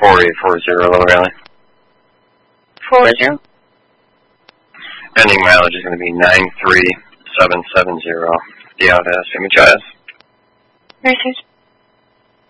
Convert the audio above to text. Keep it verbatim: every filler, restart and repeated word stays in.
four eight four zero, Little Valley. four zero. Pending mileage is going to be nine three seven seven zero. The out S, image I S. Research.